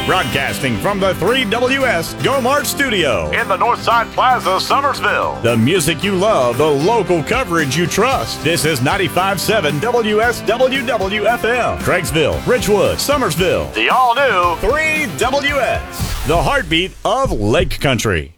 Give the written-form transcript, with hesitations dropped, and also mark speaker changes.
Speaker 1: Broadcasting from the 3WS GoMart studio
Speaker 2: in the Northside Plaza, Summersville.
Speaker 1: The music you love, the local coverage you trust. This is 95.7 WSWWFM. Craigsville, Richwood, Summersville.
Speaker 2: The all-new
Speaker 1: 3WS. The heartbeat of Lake Country.